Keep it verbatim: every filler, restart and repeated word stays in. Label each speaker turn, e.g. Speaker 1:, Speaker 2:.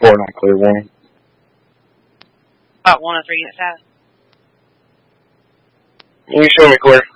Speaker 1: four, not clear, warning.
Speaker 2: About one oh three unit south.
Speaker 1: You show me clear.